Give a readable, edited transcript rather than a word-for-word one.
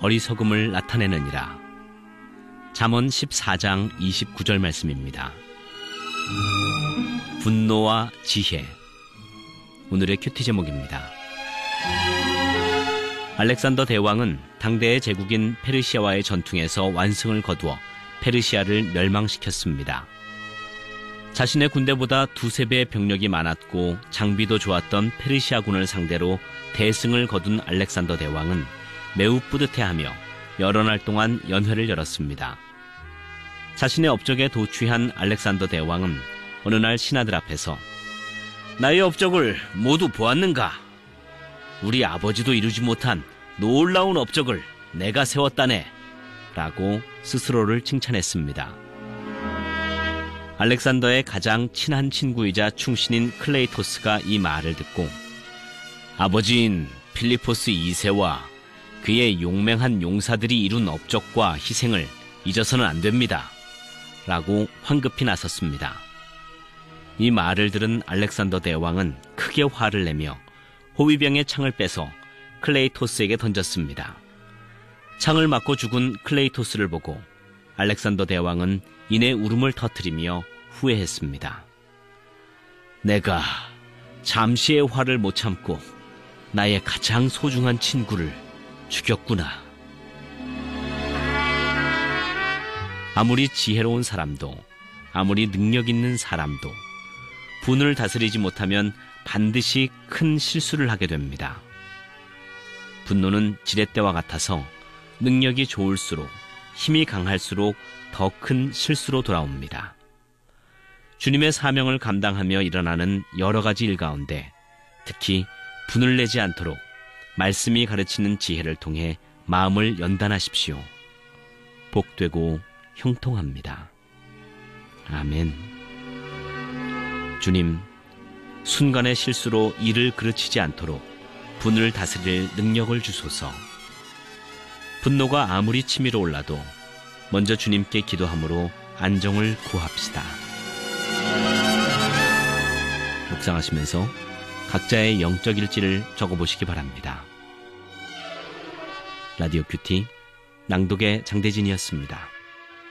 어리석음을 나타내느니라. 잠언 14장 29절 말씀입니다. 분노와 지혜. 오늘의 큐티 제목입니다. 알렉산더 대왕은 당대의 제국인 페르시아와의 전투에서 완승을 거두어 페르시아를 멸망시켰습니다. 자신의 군대보다 두세 배의 병력이 많았고 장비도 좋았던 페르시아군을 상대로 대승을 거둔 알렉산더 대왕은 매우 뿌듯해하며 여러 날 동안 연회를 열었습니다. 자신의 업적에 도취한 알렉산더 대왕은 어느 날 신하들 앞에서 나의 업적을 모두 보았는가? 우리 아버지도 이루지 못한 놀라운 업적을 내가 세웠다네 라고 스스로를 칭찬했습니다. 알렉산더의 가장 친한 친구이자 충신인 클레이토스가 이 말을 듣고 아버지인 필리포스 2세와 그의 용맹한 용사들이 이룬 업적과 희생을 잊어서는 안 됩니다 라고 황급히 나섰습니다. 이 말을 들은 알렉산더 대왕은 크게 화를 내며 호위병의 창을 빼서 클레이토스에게 던졌습니다. 창을 맞고 죽은 클레이토스를 보고 알렉산더 대왕은 이내 울음을 터뜨리며 후회했습니다. 내가 잠시의 화를 못 참고 나의 가장 소중한 친구를 죽였구나. 아무리 지혜로운 사람도, 아무리 능력 있는 사람도 분을 다스리지 못하면 반드시 큰 실수를 하게 됩니다. 분노는 지렛대와 같아서 능력이 좋을수록, 힘이 강할수록 더 큰 실수로 돌아옵니다. 주님의 사명을 감당하며 일어나는 여러 가지 일 가운데 특히 분을 내지 않도록 말씀이 가르치는 지혜를 통해 마음을 연단하십시오. 복되고 형통합니다. 아멘. 주님, 순간의 실수로 일을 그르치지 않도록 분을 다스릴 능력을 주소서. 분노가 아무리 치밀어 올라도 먼저 주님께 기도함으로 안정을 구합시다. 묵상하시면서 각자의 영적 일지를 적어보시기 바랍니다. 라디오 큐티 낭독의 장대진이었습니다.